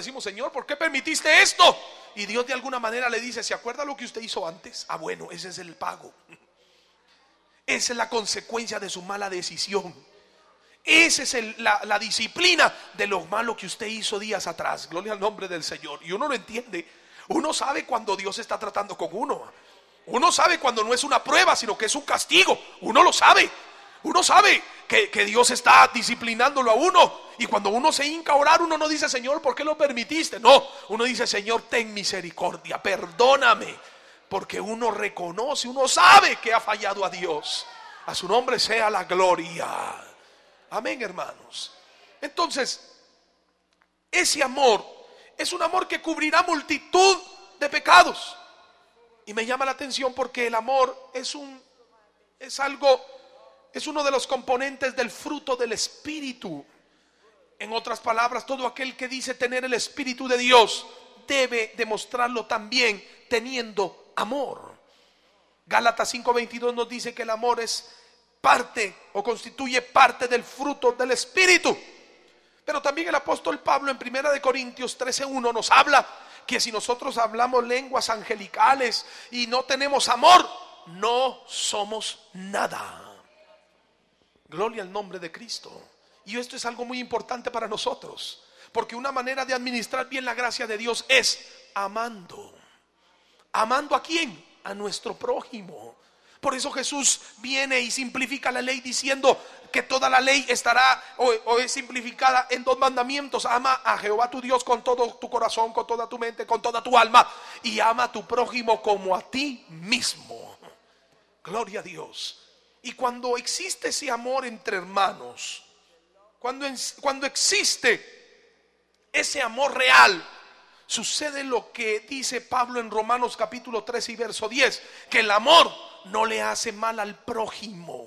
decimos: Señor, ¿por qué permitiste esto? Y Dios de alguna manera le dice: ¿se acuerda lo que usted hizo antes? Ah, bueno, ese es el pago. Esa es la consecuencia de su mala decisión. Esa es la disciplina de lo malo que usted hizo días atrás. Gloria al nombre del Señor. Y uno lo entiende. Uno sabe cuando Dios está tratando con uno. Uno sabe cuando no es una prueba, sino que es un castigo. Uno lo sabe. Uno sabe que Dios está disciplinándolo a uno. Y cuando uno se hinca a orar, uno no dice: Señor, ¿por qué lo permitiste? No, uno dice: Señor, ten misericordia, perdóname. Porque uno reconoce, uno sabe que ha fallado a Dios. A su nombre sea la gloria. Amén, hermanos. Entonces, ese amor es un amor que cubrirá multitud de pecados. Y me llama la atención porque el amor es uno de los componentes del fruto del Espíritu. En otras palabras, todo aquel que dice tener el Espíritu de Dios debe demostrarlo también teniendo amor. Gálatas 5:22 nos dice que el amor es parte o constituye parte del fruto del Espíritu. Pero también el apóstol Pablo en 1 Corintios 13:1 nos habla que si nosotros hablamos lenguas angelicales y no tenemos amor, no somos nada. Gloria al nombre de Cristo. Y esto es algo muy importante para nosotros, porque una manera de administrar bien la gracia de Dios es amando. ¿Amando a quién? A nuestro prójimo. Por eso Jesús viene y simplifica la ley diciendo que toda la ley estará o es simplificada en 2 mandamientos: ama a Jehová tu Dios con todo tu corazón, con toda tu mente, con toda tu alma, y ama a tu prójimo como a ti mismo. Gloria a Dios. Y cuando existe ese amor entre hermanos, cuando existe ese amor real, sucede lo que dice Pablo en Romanos capítulo 13 y verso 10, que el amor no le hace mal al prójimo.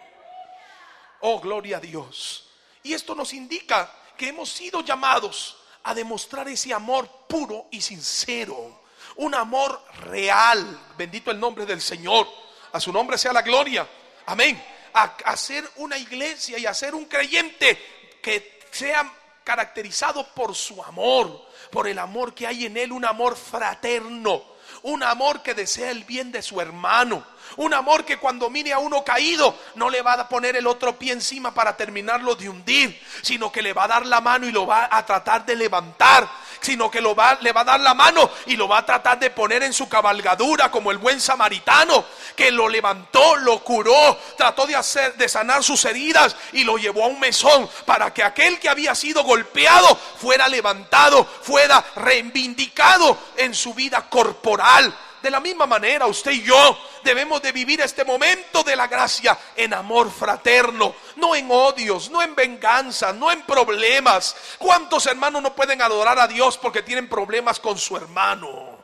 Oh, gloria a Dios. Y esto nos indica que hemos sido llamados a demostrar ese amor puro y sincero, un amor real. Bendito el nombre del Señor, a su nombre sea la gloria. Amén. A hacer una iglesia y a ser un creyente que sea caracterizado por su amor, por el amor que hay en él, un amor fraterno, un amor que desea el bien de su hermano, un amor que cuando mire a uno caído no le va a poner el otro pie encima para terminarlo de hundir, sino que le va a dar la mano y lo va a tratar de levantar, sino que le va a dar la mano y lo va a tratar de poner en su cabalgadura, como el buen samaritano que lo levantó, lo curó, trató de sanar sus heridas y lo llevó a un mesón para que aquel que había sido golpeado fuera levantado, fuera reivindicado en su vida corporal. De la misma manera, usted y yo debemos de vivir este momento de la gracia en amor fraterno, no en odios, no en venganza, no en problemas. ¿Cuántos hermanos no pueden adorar a Dios porque tienen problemas con su hermano?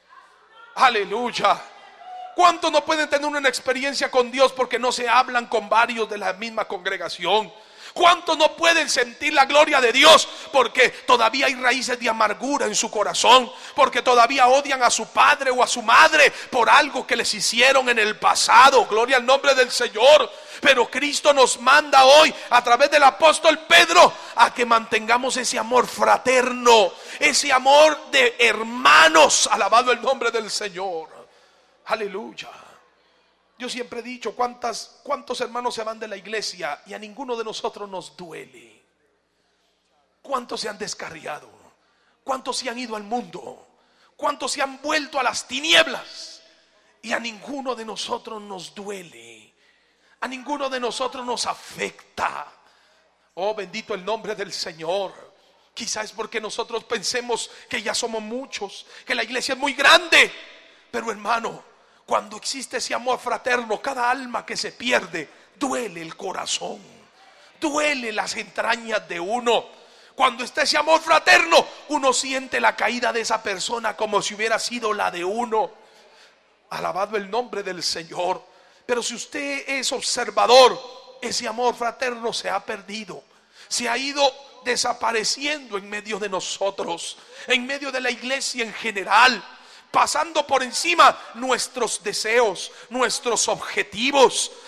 Aleluya. ¿Cuántos no pueden tener una experiencia con Dios porque no se hablan con varios de la misma congregación? ¿Cuántos no pueden sentir la gloria de Dios porque todavía hay raíces de amargura en su corazón? Porque todavía odian a su padre o a su madre por algo que les hicieron en el pasado. Gloria al nombre del Señor. Pero Cristo nos manda hoy a través del apóstol Pedro a que mantengamos ese amor fraterno, ese amor de hermanos. Alabado el nombre del Señor. Aleluya. Yo siempre he dicho, ¿cuántos hermanos se van de la iglesia y a ninguno de nosotros nos duele? ¿Cuántos se han descarriado? ¿Cuántos se han ido al mundo? ¿Cuántos se han vuelto a las tinieblas? Y a ninguno de nosotros nos duele. A ninguno de nosotros nos afecta. Oh, bendito el nombre del Señor. Quizás es porque nosotros pensemos que ya somos muchos, que la iglesia es muy grande. Pero hermano, cuando existe ese amor fraterno, cada alma que se pierde, duele el corazón, duele las entrañas de uno. Cuando está ese amor fraterno, uno siente la caída de esa persona como si hubiera sido la de uno. Alabado el nombre del Señor. Pero si usted es observador, ese amor fraterno se ha perdido, se ha ido desapareciendo en medio de nosotros, en medio de la iglesia en general, pasando por encima nuestros deseos, nuestros objetivos,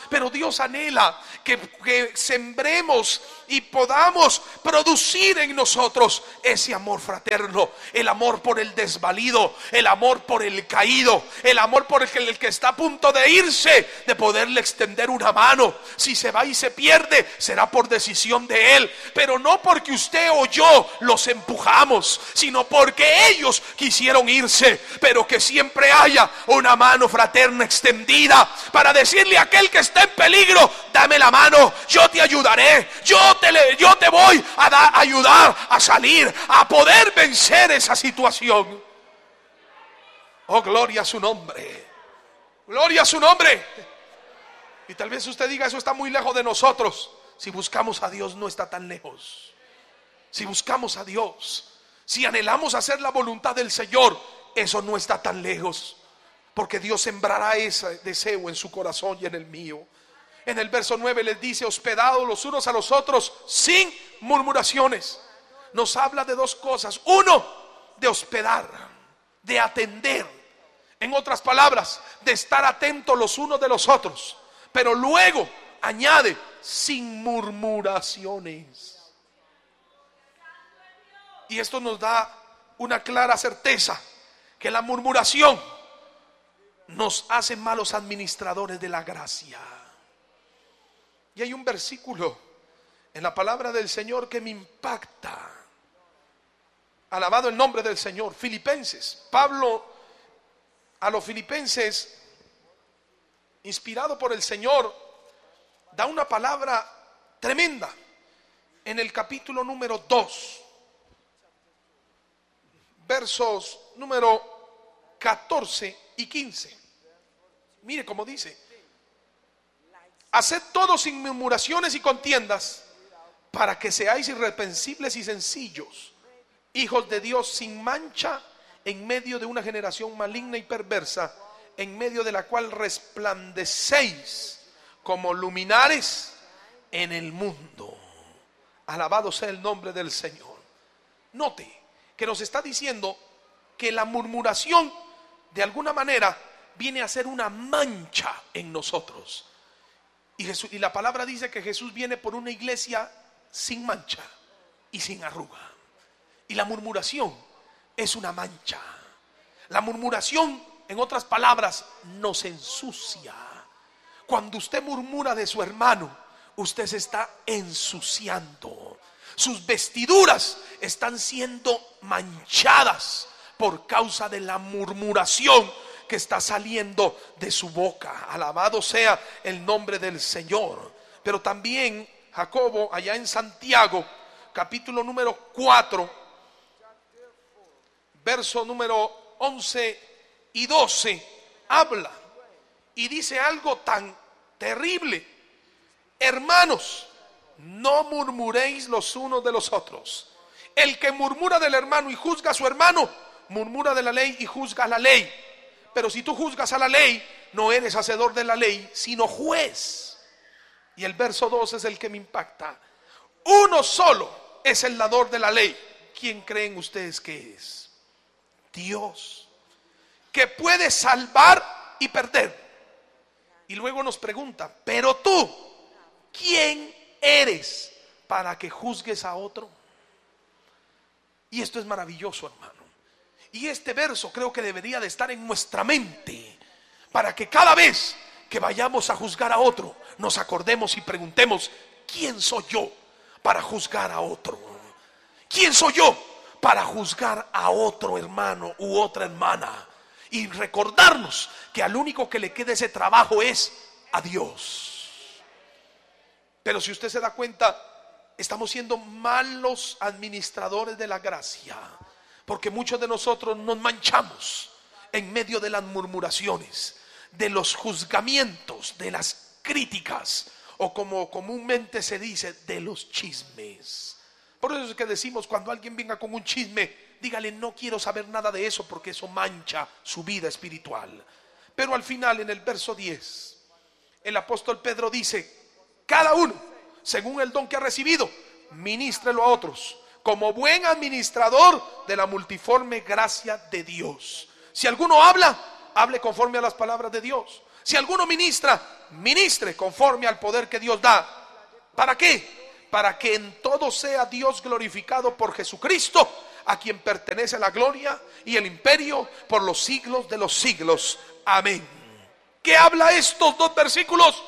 pero Dios anhela que sembremos y podamos producir en nosotros ese amor fraterno, el amor por el desvalido, el amor por el caído, el amor por el que está a punto de irse, de poderle extender una mano. Si se va y se pierde, será por decisión de Él, pero no porque usted o yo los empujamos, sino porque ellos quisieron irse, pero que siempre haya una mano fraterna extendida para decirle a aquel que está en peligro: dame la mano, yo te ayudaré, yo te voy a ayudar a salir, a poder vencer esa situación. Oh, gloria a su nombre, gloria a su nombre. Y tal vez usted diga: eso está muy lejos de nosotros. Si buscamos a Dios, no está tan lejos. Si buscamos a Dios, si anhelamos hacer la voluntad del Señor, eso no está tan lejos, porque Dios sembrará ese deseo en su corazón y en el mío. En el verso 9 les dice: hospedados los unos a los otros sin murmuraciones. Nos habla de dos cosas: uno, de hospedar, de atender, en otras palabras, de estar atentos los unos de los otros. Pero luego añade: sin murmuraciones. Y esto nos da una clara certeza que la murmuración nos hace malos administradores de la gracia. Y hay un versículo en la palabra del Señor que me impacta. Alabado el nombre del Señor. Filipenses. Pablo a los filipenses, inspirado por el Señor, da una palabra tremenda en el capítulo número 2, versos número 14 y 15. Mire cómo dice: haced todo sin murmuraciones y contiendas, para que seáis irreprensibles y sencillos, hijos de Dios sin mancha, en medio de una generación maligna y perversa, en medio de la cual resplandecéis como luminares en el mundo. Alabado sea el nombre del Señor. Note que nos está diciendo que la murmuración, de alguna manera, viene a ser una mancha en nosotros. Y la palabra dice que Jesús viene por una iglesia sin mancha y sin arruga. Y la murmuración es una mancha. La murmuración, en otras palabras, nos ensucia. Cuando usted murmura de su hermano, usted se está ensuciando. Sus vestiduras están siendo manchadas por causa de la murmuración que está saliendo de su boca. Alabado sea el nombre del Señor. Pero también Jacobo, allá en Santiago, capítulo número 4, verso número 11 y 12, habla y dice algo tan terrible: hermanos, no murmuréis los unos de los otros. El que murmura del hermano y juzga a su hermano, murmura de la ley y juzga a la ley. Pero si tú juzgas a la ley, no eres hacedor de la ley, sino juez. Y el verso 2 es el que me impacta: uno solo es el dador de la ley. ¿Quién creen ustedes que es? Dios, que puede salvar y perder. Y luego nos pregunta: pero tú, ¿quién eres para que juzgues a otro? Y esto es maravilloso, hermano. Y este verso creo que debería de estar en nuestra mente, para que cada vez que vayamos a juzgar a otro, nos acordemos y preguntemos: ¿quién soy yo para juzgar a otro? ¿Quién soy yo para juzgar a otro hermano u otra hermana? Y recordarnos que al único que le queda ese trabajo es a Dios. Pero si usted se da cuenta, estamos siendo malos administradores de la gracia, porque muchos de nosotros nos manchamos en medio de las murmuraciones, de los juzgamientos, de las críticas, o como comúnmente se dice, de los chismes. Por eso es que decimos, cuando alguien venga con un chisme, dígale: no quiero saber nada de eso, porque eso mancha su vida espiritual. Pero al final, en el verso 10, el apóstol Pedro dice: cada uno, según el don que ha recibido, ministrelo a otros, como buen administrador de la multiforme gracia de Dios. Si alguno habla, hable conforme a las palabras de Dios. Si alguno ministra, ministre conforme al poder que Dios da. ¿Para qué? Para que en todo sea Dios glorificado por Jesucristo, a quien pertenece la gloria y el imperio por los siglos de los siglos. Amén. ¿Qué habla estos dos versículos?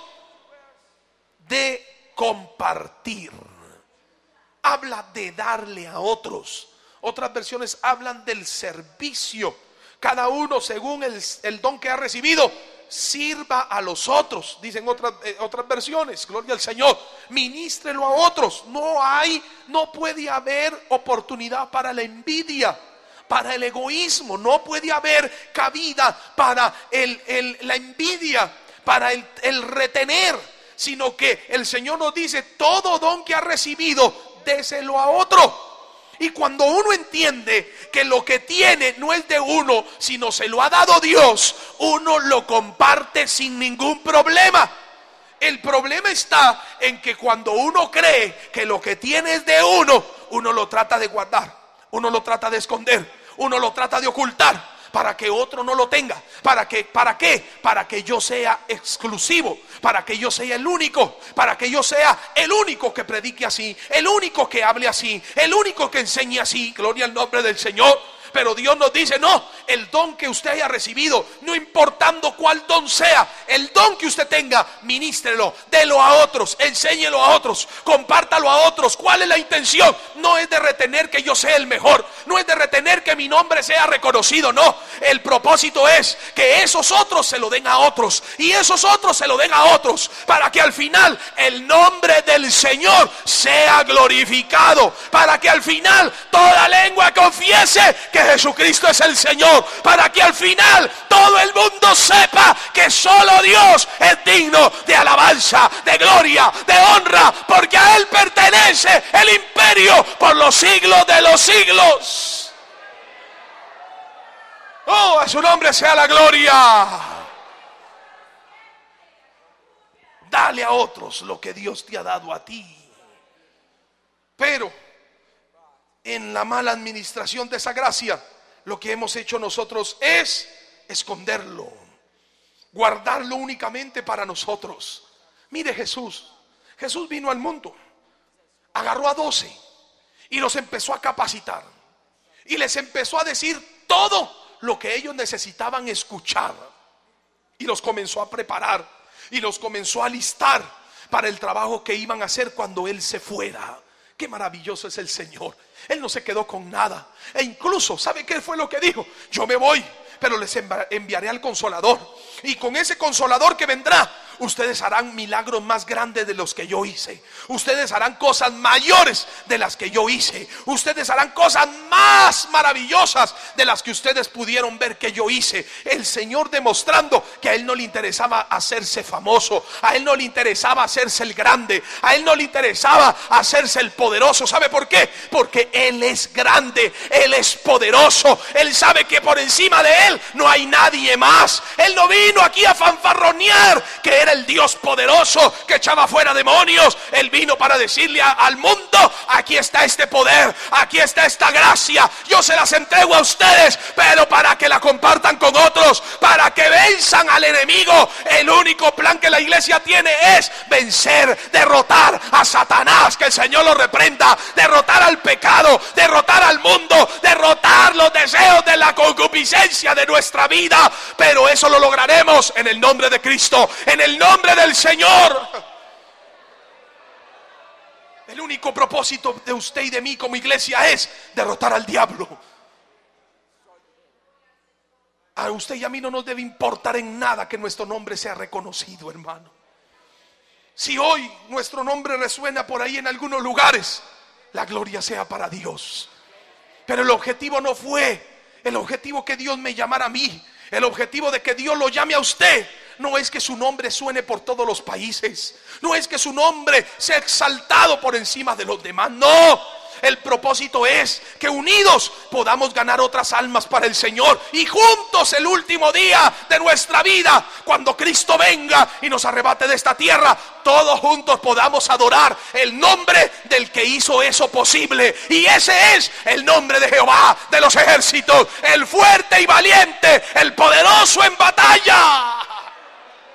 De compartir. Habla de darle a otros. Otras versiones hablan del servicio. Cada uno según el don que ha recibido, sirva a los otros. Dicen otras versiones, gloria al Señor. Ministrelo a otros. No puede haber oportunidad para la envidia, para el egoísmo. No puede haber cabida para la envidia, para el retener, sino que el Señor nos dice: todo don que ha recibido, déselo a otro. Y cuando uno entiende que lo que tiene no es de uno, sino se lo ha dado Dios, uno lo comparte sin ningún problema. El problema está en que cuando uno cree que lo que tiene es de uno, uno lo trata de guardar, uno lo trata de esconder, uno lo trata de ocultar, para que otro no lo tenga. ¿Para qué? Para que yo sea exclusivo, para que yo sea el único, para que yo sea el único que predique así, el único que hable así, el único que enseñe así. Gloria al nombre del Señor. Pero Dios nos dice: no, el don que usted haya recibido, no importando cuál don sea, el don que usted tenga, ministrelo, délo a otros, enséñelo a otros, compártalo a otros. ¿Cuál es la intención? No es de retener que yo sea el mejor, no es de retener que mi nombre sea reconocido, no. El propósito es que esos otros se lo den a otros, y esos otros se lo den a otros, para que al final el nombre del Señor sea glorificado, para que al final toda lengua confiese que Jesucristo es el Señor, para que al final todo el mundo sepa que solo Dios es digno de alabanza, de gloria, de honra, porque a Él pertenece el imperio por los siglos de los siglos. Oh, a su nombre sea la gloria. Dale a otros lo que Dios te ha dado a ti. Pero en la mala administración de esa gracia, lo que hemos hecho nosotros es esconderlo, guardarlo únicamente para nosotros. Mire, Jesús vino al mundo, agarró a 12 y los empezó a capacitar, y les empezó a decir todo lo que ellos necesitaban escuchar, y los comenzó a preparar y los comenzó a alistar para el trabajo que iban a hacer cuando Él se fuera. Qué maravilloso es el Señor. Él no se quedó con nada. E incluso, ¿sabe qué fue lo que dijo? Yo me voy, pero les enviaré al Consolador. Y con ese Consolador que vendrá, ustedes harán milagros más grandes de los que yo hice. Ustedes harán cosas mayores de las que yo hice. Ustedes harán cosas más maravillosas de las que ustedes pudieron ver que yo hice. El Señor demostrando que a Él no le interesaba hacerse famoso, a Él no le interesaba hacerse el grande, a Él no le interesaba hacerse el poderoso. ¿Sabe por qué? Porque Él es grande, Él es poderoso. Él sabe que por encima de Él no hay nadie más. Él no vino aquí a fanfarronear que era el Dios poderoso que echaba fuera demonios. Él vino para decirle al mundo: aquí está este poder, aquí está esta gracia, yo se las entrego a ustedes, pero para que la compartan con otros, para que venzan al enemigo. El único plan que la iglesia tiene es vencer, derrotar a Satanás, que el Señor lo reprenda, derrotar al pecado, derrotar al mundo, derrotar los deseos de la concupiscencia de nuestra vida. Pero eso lo lograremos en el nombre de Cristo, en el nombre del Señor. El único propósito de usted y de mí como iglesia es derrotar al diablo. A usted y a mí no nos debe importar en nada que nuestro nombre sea reconocido, hermano. Si hoy nuestro nombre resuena por ahí en algunos lugares, la gloria sea para Dios. Pero el objetivo no fue el objetivo que Dios me llamara a mí. El objetivo de que Dios lo llame a usted no es que su nombre suene por todos los países, no es que su nombre sea exaltado por encima de los demás, no. El propósito es que unidos podamos ganar otras almas para el Señor, y juntos el último día de nuestra vida, cuando Cristo venga y nos arrebate de esta tierra, todos juntos podamos adorar el nombre del que hizo eso posible. Y ese es el nombre de Jehová de los ejércitos, el fuerte y valiente, el poderoso en batalla.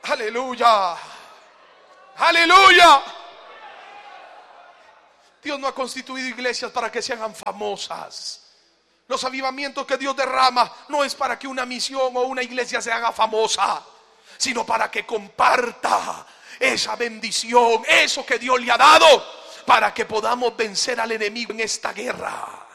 Aleluya. Aleluya. Dios no ha constituido iglesias para que se hagan famosas. Los avivamientos que Dios derrama no es para que una misión o una iglesia se haga famosa, sino para que comparta esa bendición, eso que Dios le ha dado, para que podamos vencer al enemigo en esta guerra.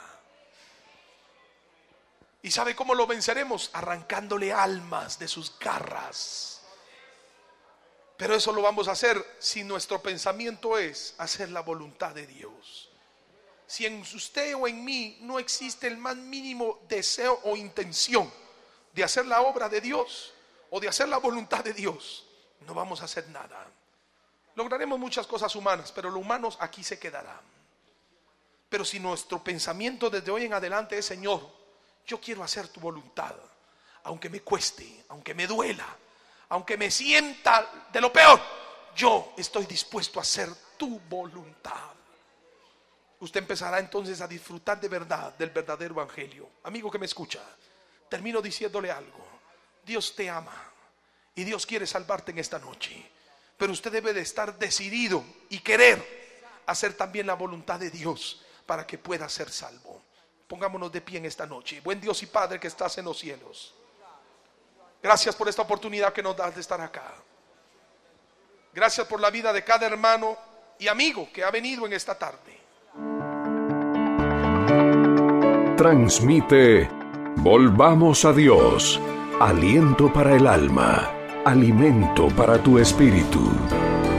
¿Y sabe cómo lo venceremos? Arrancándole almas de sus garras. Pero eso lo vamos a hacer si nuestro pensamiento es hacer la voluntad de Dios. Si en usted o en mí no existe el más mínimo deseo o intención de hacer la obra de Dios o de hacer la voluntad de Dios, no vamos a hacer nada. Lograremos muchas cosas humanas, pero lo humano aquí se quedará. Pero si nuestro pensamiento desde hoy en adelante es: Señor, yo quiero hacer tu voluntad, aunque me cueste, aunque me duela, aunque me sienta de lo peor, yo estoy dispuesto a hacer tu voluntad. Usted empezará entonces a disfrutar de verdad del verdadero evangelio. Amigo que me escucha, termino diciéndole algo. Dios te ama y Dios quiere salvarte en esta noche, pero usted debe de estar decidido y querer hacer también la voluntad de Dios para que pueda ser salvo. Pongámonos de pie en esta noche. Buen Dios y Padre que estás en los cielos, gracias por esta oportunidad que nos das de estar acá. Gracias por la vida de cada hermano y amigo que ha venido en esta tarde. Transmite Volvamos a Dios, aliento para el alma, alimento para tu espíritu.